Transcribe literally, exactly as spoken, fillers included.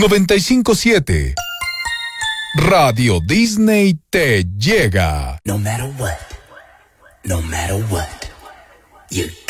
noventa y cinco siete. Radio Disney te llega. No matter what, no matter what, you